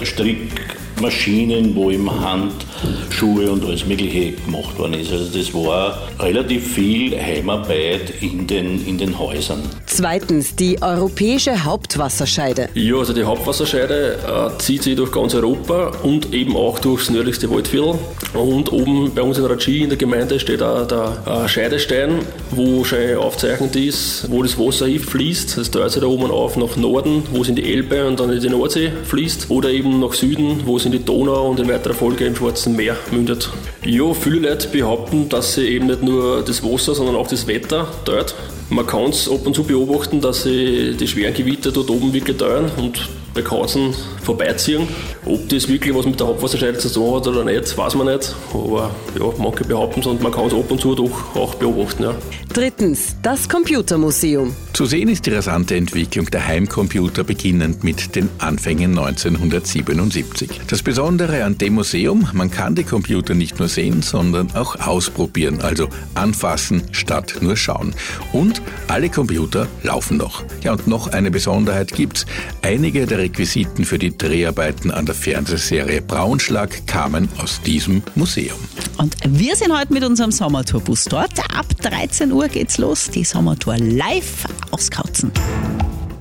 Strickmaschinen, wo im Handschuhe und alles Mögliche gemacht worden ist. Also das war relativ viel Heimarbeit in den Häusern. Zweitens, die europäische Hauptwasserscheide. Ja, also die Hauptwasserscheide zieht sich durch ganz Europa und eben auch durchs nördlichste Waldviertel. Und oben bei uns in Ratschi in der Gemeinde steht auch der Scheidestein, wo schon aufgezeichnet ist, wo das Wasser fließt. Das teilt sich da oben auf nach Norden, wo es in die Elbe und dann in die Nordsee fließt. Oder eben nach Süden, wo es in die Donau und in weiterer Folge im Schwarzen Meer mündet. Ja, viele Leute behaupten, dass sie eben nicht nur das Wasser, sondern auch das Wetter teilt. Man kann es ab und zu beobachten, dass sie die schweren Gewitter dort oben wirklich teilen und bei Kausen vorbeiziehen. Ob das wirklich was mit der Hauptwasserscheide zu tun hat oder nicht, weiß man nicht. Aber ja, manche behaupten es und man kann es ab und zu doch auch beobachten. Ja. Drittens, das Computermuseum. Zu sehen ist die rasante Entwicklung der Heimcomputer beginnend mit den Anfängen 1977. Das Besondere an dem Museum, man kann die Computer nicht nur sehen, sondern auch ausprobieren, also anfassen statt nur schauen. Und alle Computer laufen noch. Ja, und noch eine Besonderheit gibt's. Einige der Requisiten für die Dreharbeiten an der Fernsehserie Braunschlag kamen aus diesem Museum. Und wir sind heute mit unserem Sommertourbus dort. Ab 13 Uhr geht's los. Die Sommertour live aus Kautzen.